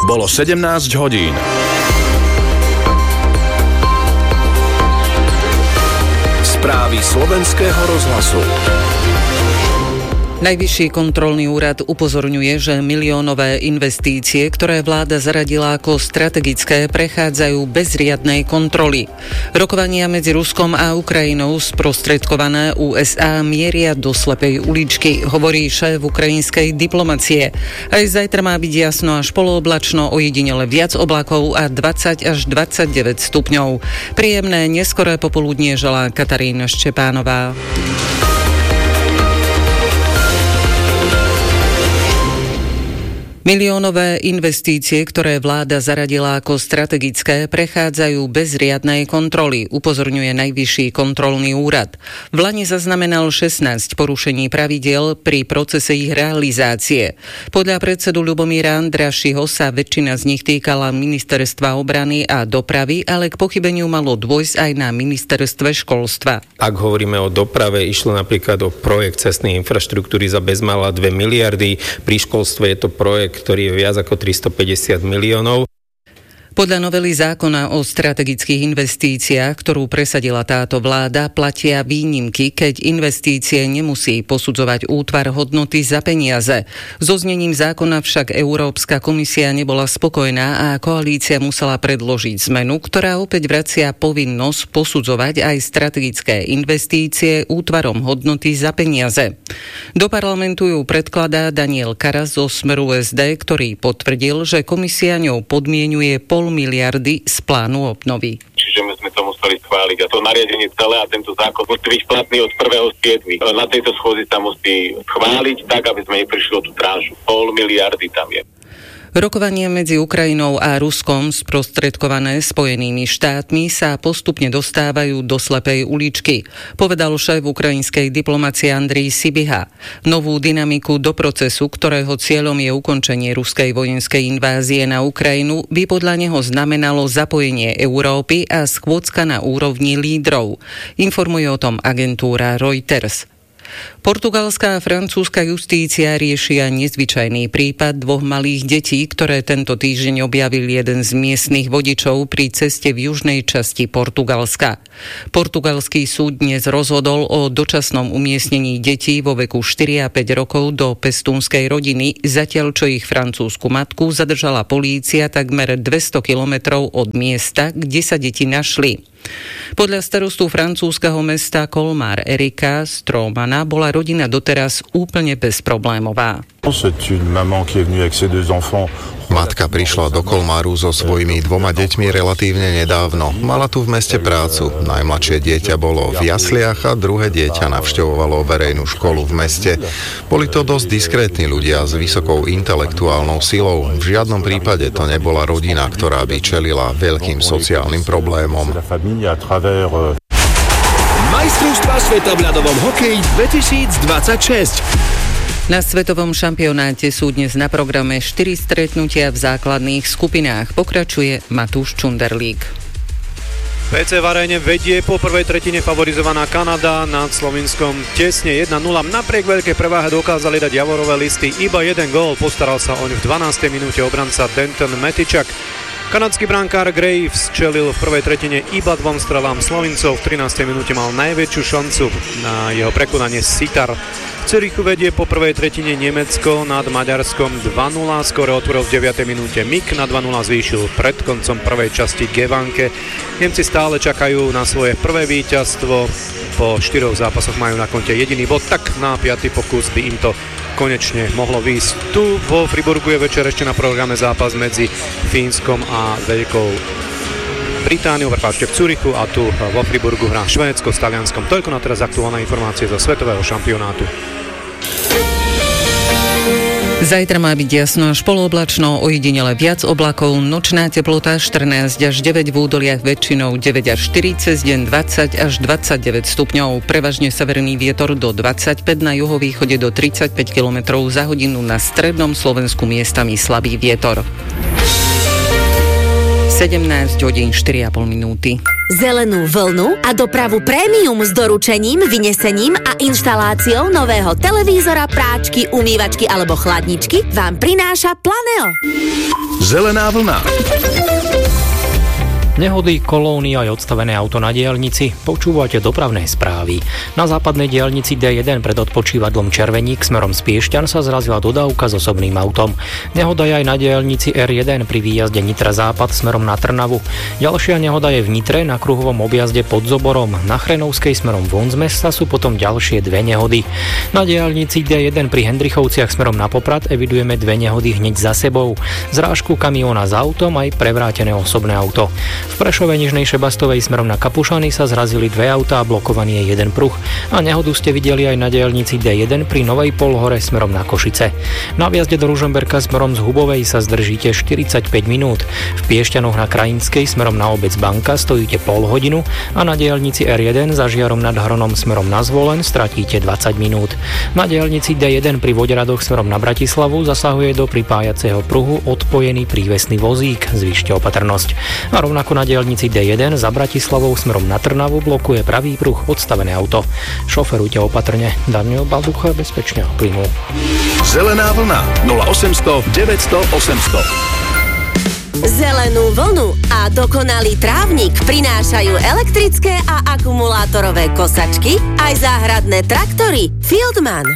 Bolo 17 hodín. Správy Slovenského rozhlasu. Najvyšší kontrolný úrad upozorňuje, že miliónové investície, ktoré vláda zaradila ako strategické, prechádzajú bez riadnej kontroly. Rokovania medzi Ruskom a Ukrajinou sprostredkované USA mieria do slepej uličky, hovorí šéf ukrajinskej diplomacie. Aj zajtra má byť jasno až polooblačno, ojedinele viac oblakov a 20 až 29 stupňov. Príjemné neskoré popoludnie želá Katarína Ščepánová. Miliónové investície, ktoré vláda zaradila ako strategické, prechádzajú bez riadnej kontroly, upozorňuje Najvyšší kontrolný úrad. Vlani zaznamenal 16 porušení pravidiel pri procese ich realizácie. Podľa predsedu Ľubomíra Andrašiho sa väčšina z nich týkala ministerstva obrany a dopravy, ale k pochybeniu malo dôjsť aj na ministerstve školstva. Ak hovoríme o doprave, išlo napríklad o projekt cestnej infraštruktúry za bezmála 2 miliardy, pri školstve je to projekt, ktorý je viac ako 350 miliónov. Podľa novely zákona o strategických investíciách, ktorú presadila táto vláda, platia výnimky, keď investície nemusí posudzovať útvar hodnoty za peniaze. So znením zákona však Európska komisia nebola spokojná a koalícia musela predložiť zmenu, ktorá opäť vracia povinnosť posudzovať aj strategické investície útvarom hodnoty za peniaze. Do parlamentu ju predkladá Daniel Karas zo Smeru SD, ktorý potvrdil, že komisia ňou podmienuje 0,5 miliardy z plánu obnovy. Čiže my sme to museli schváliť a to nariadenie celé a tento zákon musí byť platný od 1.7. Na tejto schôdzi sa musí schváliť tak, aby sme neprišli o tú tranšu. 0,5 miliardy tam je. Rokovania medzi Ukrajinou a Ruskom sprostredkované Spojenými štátmi sa postupne dostávajú do slepej uličky, povedal šéf ukrajinskej diplomacie Andrej Sibiha. Novú dynamiku do procesu, ktorého cieľom je ukončenie ruskej vojenskej invázie na Ukrajinu, by podľa neho znamenalo zapojenie Európy a schôdzka na úrovni lídrov. Informuje o tom agentúra Reuters. Portugalská a francúzska justícia riešia nezvyčajný prípad 2 malých detí, ktoré tento týždeň objavil jeden z miestnych vodičov pri ceste v južnej časti Portugalska. Portugalský súd dnes rozhodol o dočasnom umiestnení detí vo veku 4 a 5 rokov do pestúnskej rodiny, zatiaľ čo ich francúzsku matku zadržala polícia takmer 200 kilometrov od miesta, kde sa deti našli. Podľa starostu francúzskeho mesta Colmar Erika Stromana bola rodina doteraz úplne bezproblémová. Matka prišla do Colmaru so svojimi 2 deťmi relatívne nedávno. Mala tu v meste prácu. Najmladšie dieťa bolo v jasliach a druhé dieťa navštevovalo verejnú školu v meste. Boli to dosť diskrétni ľudia s vysokou intelektuálnou silou. V žiadnom prípade to nebola rodina, ktorá by čelila veľkým sociálnym problémom. Majstrovstvá sveta v ľadovom hokeji 2026. Na svetovom šampionáte sú dnes na programe 4 stretnutia v základných skupinách. Pokračuje Matúš Čunderlík. PC v aréne vedie po prvej tretine favorizovaná Kanada nad Slovinskom tesne 1-0. Napriek veľkej preváhe dokázali dať Javorové listy iba jeden gól. Postaral sa oň v 12. minúte obranca Denton Metičak. Kanadský brankár Graves čelil v prvej tretine iba 2 strelám Slovincov. V 13. minúte mal najväčšiu šancu na jeho prekonanie Sitar. V Zürichu vedie po prvej tretine Nemecko nad Maďarskom 2-0. Skóre otvoril v 9. minúte Mik, na 2-0 zvýšil pred koncom prvej časti Gevanke. Nemci stále čakajú na svoje prvé víťazstvo. Po 4 zápasoch majú na konte jediný bod, tak na 5. pokus by im to konečne mohlo výjsť. Tu vo Friburgu je večer ešte na programe zápas medzi Fínskom a Veľkou Britániou, v Zürichu, a tu vo Friburgu hrá Švédsko s Talianskom. Toľko na teraz aktuálne informácie zo svetového šampionátu. Zajtra má byť jasno až polooblačno, ojedinele viac oblakov, nočná teplota 14 až 9, v údoliach väčšinou 9 až 4, cez deň 20 až 29 stupňov. Prevažne severný vietor do 25, na juhovýchode do 35 km za hodinu, na strednom Slovensku miestami slabý vietor. 17 hodín 4,5 minúty. Zelenú vlnu a dopravu prémium s doručením, vynesením a inštaláciou nového televízora, práčky, umývačky alebo chladničky vám prináša Planeo. Zelená vlna. Nehody, kolóny aj odstavené auto na diaľnici. Počúvate dopravné správy. Na západnej diaľnici D1 pred odpočívadlom Červeník smerom z Piešťan sa zrazila dodávka s osobným autom. Nehoda je aj na diaľnici R1 pri výjazde Nitra Západ smerom na Trnavu. Ďalšia nehoda je v Nitre na kruhovom objazde pod Zoborom. Na Chrenovskej smerom von z mesta sú potom ďalšie dve nehody. Na diaľnici D1 pri Hendrichovciach smerom na Poprad evidujeme dve nehody hneď za sebou. Zrážku kamióna s autom aj prevrátené osobné auto. V Prešove Nižnej Šebastovej smerom na Kapušany sa zrazili dve autá a blokovaný je jeden pruh. A nehodu ste videli aj na diaľnici D1 pri Novej Polhore smerom na Košice. Na vjazde do Ružomberka smerom z Hubovej sa zdržíte 45 minút. V Piešťanoch na Krajinskej smerom na obec Banka stojíte pol hodinu a na diaľnici R1 za Žiarom nad Hronom smerom na Zvolen stratíte 20 minút. Na diaľnici D1 pri Voderadoch smerom na Bratislavu zasahuje do pripájaceho pruhu odpojený prívesný vozík. Zvýšte opatrnosť. A rovnako na diaľnici D1 za Bratislavou smerom na Trnavu blokuje pravý pruh odstavené auto. Šoferujte opatrne. Daniel Balducha bezpečne plynul. Zelená vlna 0800 900 800. Zelenú vlnu a dokonalý trávnik prinášajú elektrické a akumulátorové kosačky aj záhradné traktory Fieldman.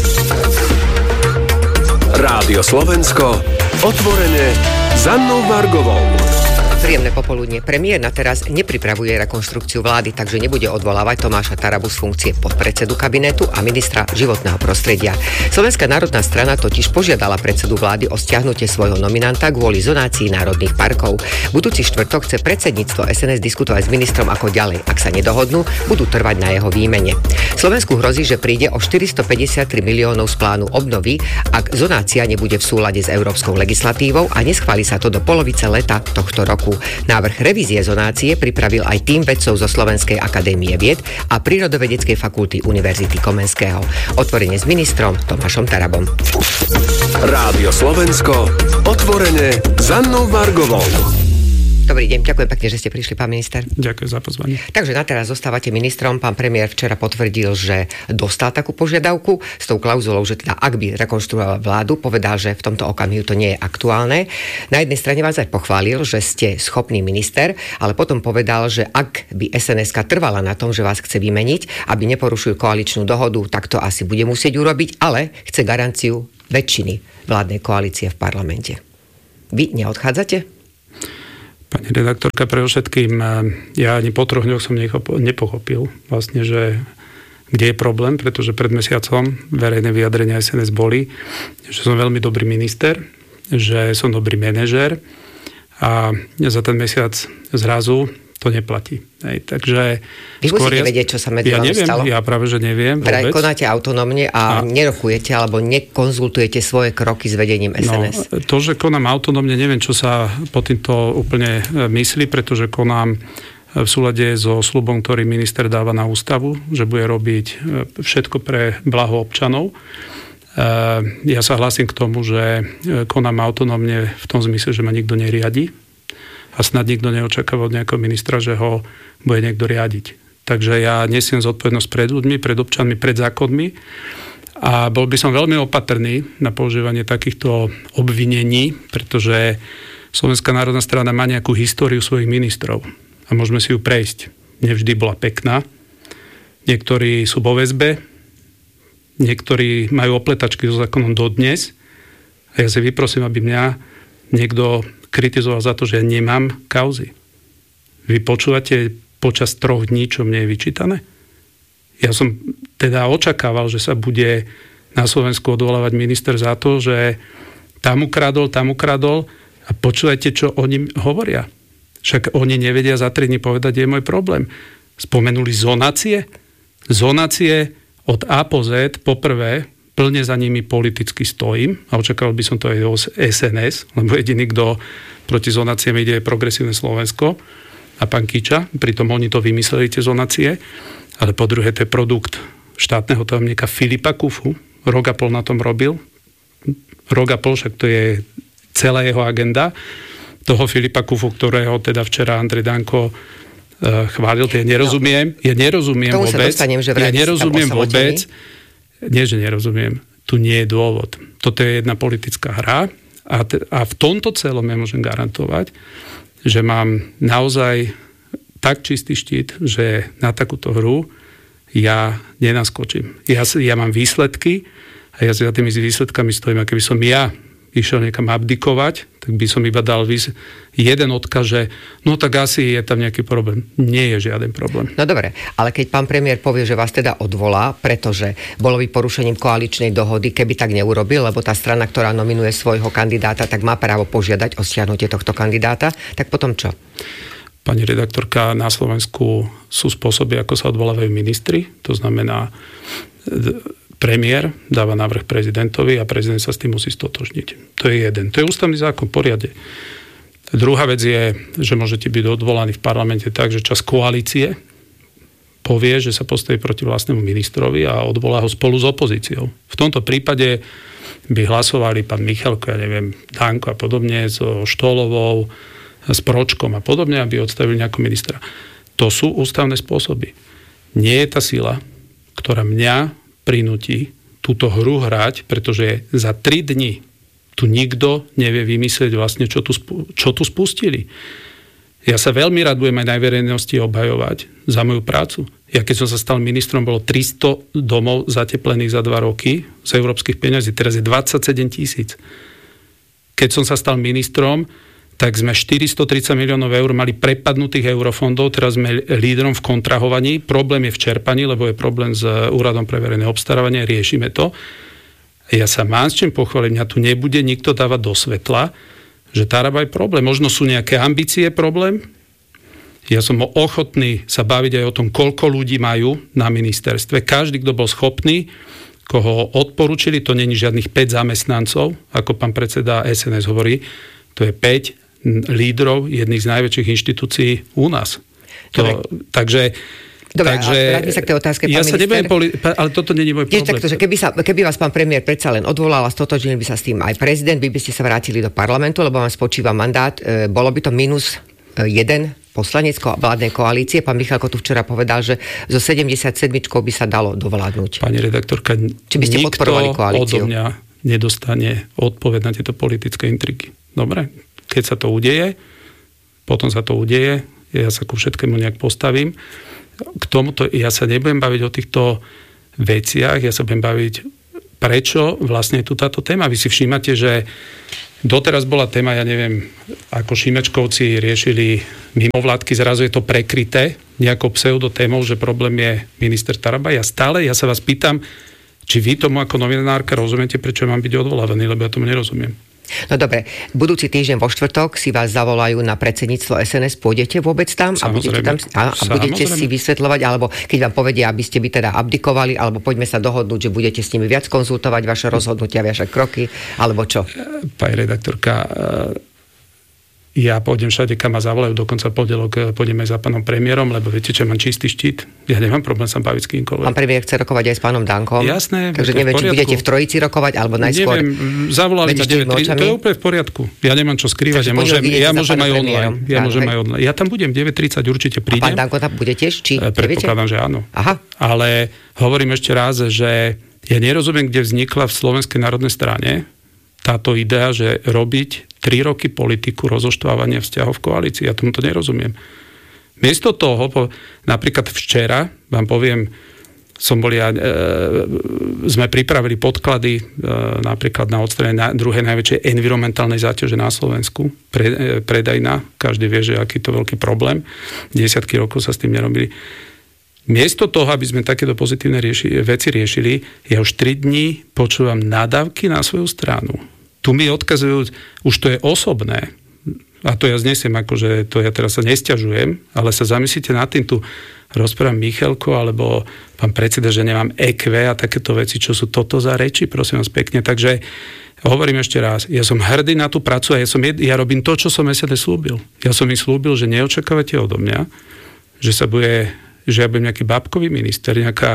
Rádio Slovensko, otvorene za Annou Vargovou. Príjemné popoludnie. Premiér na teraz nepripravuje rekonštrukciu vlády, takže nebude odvolávať Tomáša Tarabu z funkcie podpredsedu kabinetu a ministra životného prostredia. Slovenská národná strana totiž požiadala predsedu vlády o stiahnutie svojho nominanta kvôli zonácii národných parkov. Budúci štvrtok chce predsedníctvo SNS diskutovať s ministrom ako ďalej. Ak sa nedohodnú, budú trvať na jeho výmene. Slovensku hrozí, že príde o 453 miliónov z plánu obnovy, ak zonácia nebude v súlade s európskou legislatívou a neschváli sa to do polovice leta tohto roku. Návrh revízie zonácie pripravil aj tím vedcov zo Slovenskej akadémie vied a Prírodovedeckej fakulty Univerzity Komenského. Otvorene s ministrom Tomášom Tarabom. Rádio Slovensko, otvorene s Annou Vargovou. Dobrý deň, ďakujem pekne, že ste prišli, pán minister. Ďakujem za pozvanie. Takže na teraz zostávate ministrom. Pán premiér včera potvrdil, že dostal takú požiadavku s tou klauzulou, že teda ak by rekonštruoval vládu, povedal, že v tomto okamihu to nie je aktuálne. Na jednej strane vás aj pochválil, že ste schopný minister, ale potom povedal, že ak by SNS-ka trvala na tom, že vás chce vymeniť, aby neporušil koaličnú dohodu, tak to asi bude musieť urobiť, ale chce garanciu väčšiny vládnej koalície v parlamente. Vy neodchádzate? Pani redaktorka, pre všetkým, ja ani po 3 dňoch som nepochopil vlastne, že kde je problém, pretože pred mesiacom verejné vyjadrenia SNS boli, že som veľmi dobrý minister, že som dobrý manažér a za ten mesiac zrazu to neplatí. Takže vy musíte vedieť, čo sa medzi vami stalo? Ja práve, že neviem. Konáte autonómne a nerokujete alebo nekonzultujete svoje kroky s vedením SNS? No, to, že konám autonómne, neviem, čo sa po týmto úplne myslí, pretože konám v súlade so sľubom, ktorý minister dáva na ústavu, že bude robiť všetko pre blaho občanov. Ja sa hlásim k tomu, že konám autonómne v tom zmysle, že ma nikto neriadi. A snad nikto neočakáva od nejakého ministra, že ho bude niekto riadiť. Takže ja nesiem zodpovednosť pred ľuďmi, pred občanmi, pred zákonmi a bol by som veľmi opatrný na používanie takýchto obvinení, pretože Slovenská národná strana má nejakú históriu svojich ministrov a môžeme si ju prejsť. Nevždy bola pekná. Niektorí sú vo väzbe, niektorí majú opletačky so zákonom dodnes a ja si vyprosím, aby mňa niekto kritizoval za to, že ja nemám kauzy. Vy počúvate počas 3 dní, čo mne je vyčítané? Ja som teda očakával, že sa bude na Slovensku odvolávať minister za to, že tam ukradol a počúvajte, čo oni hovoria. Však oni nevedia za 3 dní povedať, je môj problém. Spomenuli zonácie. Zonácie od A po Z, poprvé, plne za nimi politicky stojím a očakával by som to aj od SNS, lebo jediný, kto proti zonáciám ide, je Progresívne Slovensko a pán Kiča, pritom oni to vymysleli, tie zonácie, ale po druhé, to je produkt štátneho tajomníka Filipa Kufu, rok a pol na tom robil, rok a pol, však to je celá jeho agenda, toho Filipa Kufu, ktorého teda včera Andrej Danko chválil, ja nerozumiem vôbec. Nie, že nerozumiem. Tu nie je dôvod. Toto je jedna politická hra a v tomto celom ja môžem garantovať, že mám naozaj tak čistý štít, že na takúto hru ja nenaskočím. Ja mám výsledky a ja za tými výsledkami stojím. A keby som ja išiel niekam abdikovať, tak by som iba dal jeden odkaz, že no tak asi je tam nejaký problém. Nie je žiaden problém. No dobre, ale keď pán premiér povie, že vás teda odvolá, pretože bolo by porušením koaličnej dohody, keby tak neurobil, lebo tá strana, ktorá nominuje svojho kandidáta, tak má právo požiadať o stiahnutie tohto kandidáta, tak potom čo? Pani redaktorka, na Slovensku sú spôsoby, ako sa odvolávajú ministri, to znamená premiér dáva návrh prezidentovi a prezident sa s tým musí stotožniť. To je jeden. To je ústavný zákon, poriadne. Druhá vec je, že môžete byť odvolaní v parlamente tak, že časť koalície povie, že sa postaví proti vlastnému ministrovi a odvolá ho spolu s opozíciou. V tomto prípade by hlasovali pán Michalko, ja neviem, Danko a podobne, so Štolovou, s Pročkom a podobne, aby odstavili nejakého ministra. To sú ústavné spôsoby. Nie je tá sila, ktorá mňa prinúti túto hru hrať, pretože za 3 dni tu nikto nevie vymyslieť vlastne, čo tu spustili. Ja sa veľmi rád budem aj na verejnosti obhajovať za moju prácu. Ja keď som sa stal ministrom, bolo 300 domov zateplených za 2 roky z európskych peňazí. Teraz je 27 000. Keď som sa stal ministrom, tak sme 430 miliónov eur mali prepadnutých eurofondov, teraz sme lídrom v kontrahovaní. Problém je v čerpaní, lebo je problém s Úradom pre verejné obstarávanie, riešime to. Ja sa mám s čím pochváliť, mňa tu nebude nikto dávať do svetla, že Taraba je problém. Možno sú nejaké ambície problém. Ja som ochotný sa baviť aj o tom, koľko ľudí majú na ministerstve. Každý, kto bol schopný, koho odporúčili, to není žiadnych 5 zamestnancov, ako pán predseda SNS hovorí, to je 5 lídrov jedných z najväčších inštitúcií u nás. Takže vráťme sa k tej otázke, pán minister. Ale toto nie je môj problém. Takže keby vás pán premiér predsa len odvolal a stotožnil by sa s tým aj prezident, vy by ste sa vrátili do parlamentu, lebo vám spočíva mandát. Bolo by to minus 1 poslanec vládnej koalície. Pán Michalko tu včera povedal, že zo 77 by sa dalo dovládnuť. Pani redaktorka, nikto odo mňa nedostane odpoveď na tieto politické intriky. Dobre? Keď sa to udeje, potom sa to udeje, ja sa ku všetkému nejak postavím. K tomuto ja sa nebudem baviť o týchto veciach, ja sa budem baviť, prečo vlastne je tu táto téma. Vy si všímate, že doteraz bola téma, ja neviem, ako Šimečkovci riešili mimovládky, zrazu je to prekryté nejakou pseudotémou, že problém je minister Taraba. Ja sa vás pýtam, či vy tomu ako novinárka rozumiete, prečo mám byť odvolávaný, lebo ja tomu nerozumiem. No dobre, budúci týždeň vo štvrtok si vás zavolajú na predsedníctvo SNS, pôjdete vôbec tam? Samozrejme. A budete si vysvetľovať, alebo keď vám povedia, aby ste by teda abdikovali, alebo poďme sa dohodnúť, že budete s nimi viac konzultovať vaše rozhodnutia, vaše kroky, alebo čo? Pani redaktorka, ja pôjdem všade, kam ma zavolajú, dokonca pondelok pôjdeme za pánom premiérom, lebo viete, čo mám čistý štít. Ja nemám problém sa baviť s kýmkoľvek. Pán premiér chce rokovať aj s pánom Dankom. Jasné. Takže neviem, či budete v trojici rokovať, alebo najskôr. Neviem, zavolali ma 9:30. To je úplne v poriadku. Ja nemám čo skrývať. Ja môžem aj online. Ja tam budem 9:30, určite prídem. A pán Danko tam bude tiež? Či predpokladám, že áno. Aha. Ale hovorím ešte raz, že ja nerozumiem, kde vznikla v Slovenskej národnej strane táto idea, že robiť 3 roky politiku rozoštvávania vzťahov v koalícii. Ja tomu to nerozumiem. Miesto toho, napríklad včera, vám poviem, sme pripravili podklady napríklad na odstranenie druhej najväčšej environmentálnej záťaže na Slovensku, predajná, každý vie, že aký to veľký problém. 10 rokov sa s tým nerobili. Miesto toho, aby sme takéto pozitívne veci riešili, ja už 3 dní počúvam nadávky na svoju stranu. Tu mi odkazujú, už to je osobné, a to ja znesiem, akože to ja teraz sa nesťažujem, ale sa zamyslíte nad tým, tu rozprávam Michalko, alebo pán predseda, že nemám EQ a takéto veci, čo sú toto za reči, prosím vás pekne. Takže hovorím ešte raz, ja som hrdý na tú prácu a ja robím to, čo som SNS slúbil. Ja som im slúbil, že neočakávate odo mňa, že ja budem nejaký bábkový minister,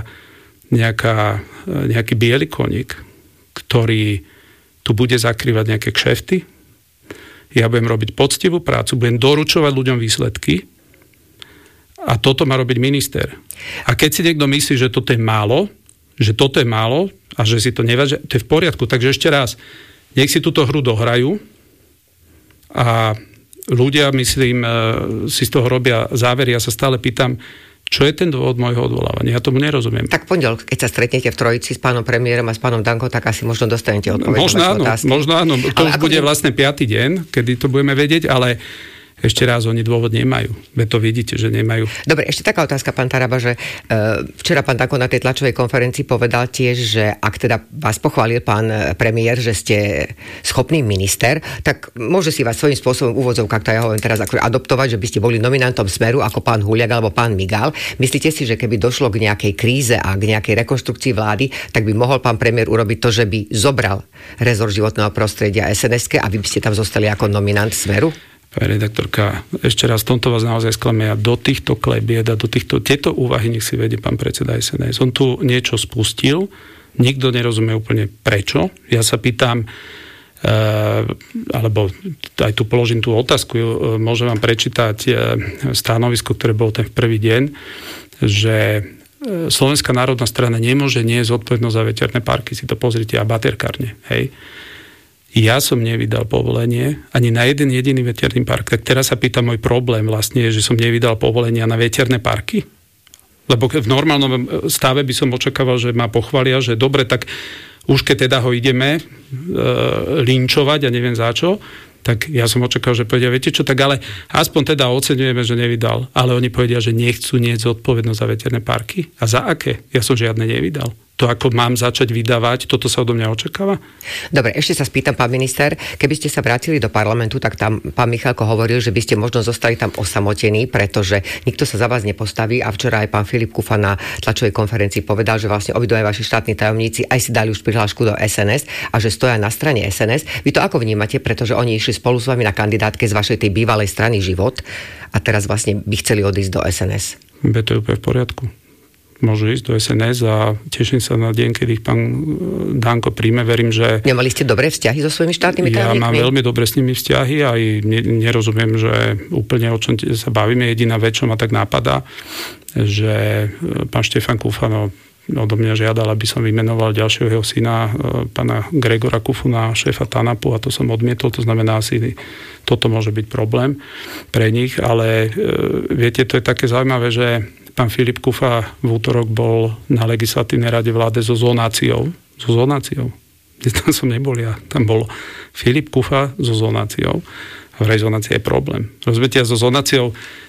nejaký biely koník, ktorý tu bude zakrývať nejaké kšefty. Ja budem robiť poctivú prácu, budem doručovať ľuďom výsledky a toto má robiť minister. A keď si niekto myslí, že toto je málo a že si to nevadí, to je v poriadku. Takže ešte raz, nech si túto hru dohrajú a ľudia, myslím, si z toho robia závery. Ja sa stále pýtam, čo je ten dôvod môjho odvolávania? Ja tomu nerozumiem. Tak pondelok, keď sa stretnete v trojici s pánom premiérom a s pánom Dankom, tak asi možno dostanete odpoveď na vaše otázky. Možno áno. To už bude vlastne 5. deň, kedy to budeme vedieť, ale ešte raz, oni dôvod nemajú. Veď to vidíte, že nemajú. Dobre, ešte taká otázka, pán Taraba, že včera pán Danko na tej tlačovej konferencii povedal tiež, že ak teda vás pochválil pán premiér, že ste schopný minister, tak môže si vás svojím spôsobom v úvodzovkách, to ja hovorím teraz akože adoptovať, že by ste boli nominantom Smeru ako pán Huliak alebo pán Migal. Myslíte si, že keby došlo k nejakej kríze a k nejakej rekonštrukcii vlády, tak by mohol pán premiér urobiť to, že by zobral rezort životného prostredia SNS-ke a vy by ste tam zostali ako nominant Smeru? Pani redaktorka, ešte raz, tomto vás naozaj sklame. Ja do týchto klebied a tieto úvahy nech si vedie pán predseda SNS. On tu niečo spustil, nikto nerozumie úplne prečo. Ja sa pýtam, alebo aj tu položím tú otázku, môžem vám prečítať stanovisko, ktoré bolo ten v prvý deň, že Slovenská národná strana nemôže niesť zodpovednosť za veterné parky. Si to pozrite, a baterkárne, hej. Ja som nevydal povolenie ani na jeden jediný veterný park. Tak teraz sa pýtam, môj problém vlastne je, že som nevydal povolenia na veterné parky. Lebo v normálnom stave by som očakával, že ma pochvália, že dobre, tak už keď teda ho ideme linčovať a neviem za čo, tak ja som očakával, že povedia, viete čo, tak ale aspoň teda oceňujeme, že nevydal. Ale oni povedia, že nechcú niesť zodpovednosť za veterné parky. A za aké? Ja som žiadne nevydal. To, ako mám začať vydávať, toto sa odo mňa očakáva? Dobre, ešte sa spýtam, pán minister, keby ste sa vrátili do parlamentu, tak tam pán Michalko hovoril, že by ste možno zostali tam osamotení, pretože nikto sa za vás nepostaví a včera aj pán Filip Kufa na tlačovej konferencii povedal, že vlastne obidvaja vaši štátni tajomníci aj si dali už prihlášku do SNS a že stoja na strane SNS. Vy to ako vnímate, pretože oni išli spolu s vami na kandidátke z vašej tej bývalej strany Život a teraz vlastne by chceli odísť do SNS? To je úplne v poriadku. Môžu ísť do SNS a teším sa na deň, kedy ich pán Danko príjme. Verím, že... Nemali ste dobré vzťahy so svojimi štátnymi tajomníkmi? Ja mám veľmi dobre s nimi vzťahy a nerozumiem, že úplne o čom sa bavíme. Jediná vec, čo ma tak napadá, že pán Štefan Kufa odo mňa žiadal, aby som vymenoval ďalšieho jeho syna, pána Gregora Kufu, na šéfa TANAPu a to som odmietol. To znamená, asi toto môže byť problém pre nich, ale viete, to je také zaujímavé, že pán Filip Kufa v útorok bol na legislatívnej rade vlády so zonáciou. Tam som nebol ja. Tam bol Filip Kufa so zonáciou. A vraj zonácia je problém. Rozumiete, so zonáciou